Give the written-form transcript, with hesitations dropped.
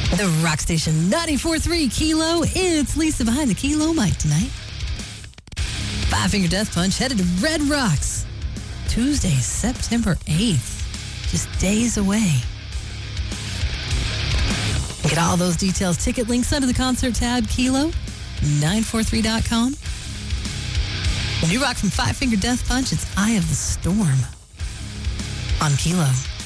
The Rock Station 94.3 Kilo. It's Lisa behind the Kilo mic tonight. Five Finger Death Punch headed to Red Rocks. Tuesday, September 8th. Just days away. Get all those details, ticket links under the concert tab, Kilo943.com. New rock from Five Finger Death Punch, it's Eye of the Storm on Kilo.